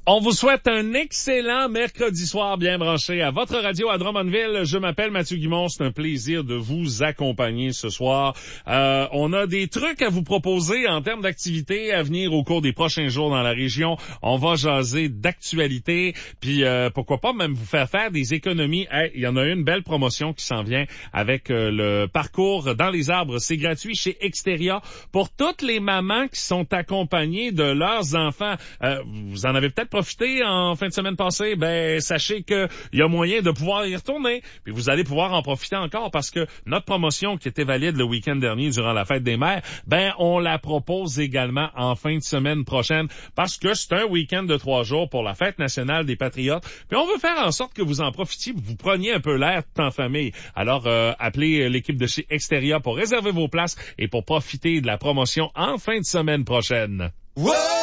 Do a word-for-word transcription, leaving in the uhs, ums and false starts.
On vous souhaite un excellent mercredi soir bien branché à votre radio à Drummondville. Je m'appelle Mathieu Guimond. C'est un plaisir de vous accompagner ce soir. Euh, on a des trucs à vous proposer en termes d'activités à venir au cours des prochains jours dans la région. On va jaser d'actualité, puis euh, pourquoi pas même vous faire faire des économies. Hey, il y en a une belle promotion qui s'en vient avec euh, le parcours dans les arbres. C'est gratuit chez Exteria pour toutes les mamans qui sont accompagnées de leurs enfants. Euh, vous en avez peut-être profité en fin de semaine passée, ben sachez que il y a moyen de pouvoir y retourner. Puis vous allez pouvoir en profiter encore parce que notre promotion qui était valide le week-end dernier durant la fête des mères, ben on la propose également en fin de semaine prochaine parce que c'est un week-end de trois jours pour la fête nationale des Patriotes. Puis on veut faire en sorte que vous en profitiez, vous preniez un peu l'air tout en famille. Alors euh, appelez l'équipe de chez Exteria pour réserver vos places et pour profiter de la promotion en fin de semaine prochaine. Wow!